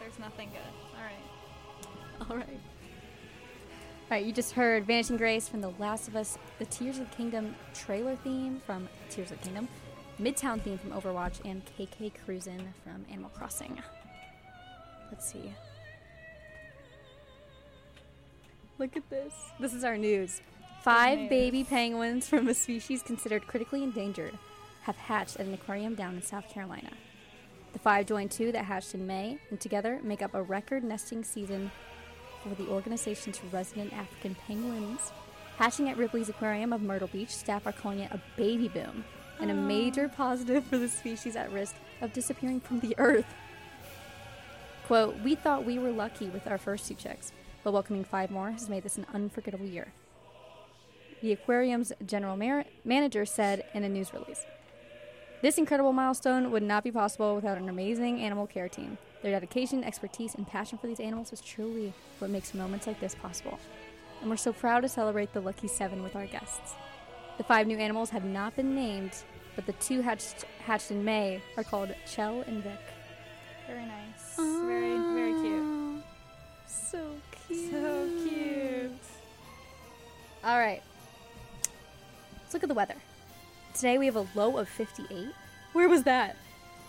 There's nothing good. All right, you just heard Vanishing Grace from The Last of Us, the Tears of the Kingdom trailer theme from Tears of the Kingdom, Midtown theme from Overwatch, and KK Cruisin' from Animal Crossing. Let's see. Look at this. This is our news. 5 baby penguins from a species considered critically endangered have hatched at an aquarium down in South Carolina. The 5 joined 2 that hatched in May, and together make up a record nesting season for the organization's resident African penguins. Hatching at Ripley's Aquarium of Myrtle Beach, staff are calling it a baby boom and a major positive for the species at risk of disappearing from the earth. Quote, "We thought we were lucky with our first 2 chicks, but welcoming 5 more has made this an unforgettable year," the aquarium's general manager said in a news release. "This incredible milestone would not be possible without an amazing animal care team. Their dedication, expertise, and passion for these animals is truly what makes moments like this possible. And we're so proud to celebrate the Lucky 7 with our guests." The 5 new animals have not been named, but the 2 hatched in May are called Chell and Vic. Very nice. Very, very cute. So cute. So cute. All right. Let's look at the weather. Today we have a low of 58. Where was that?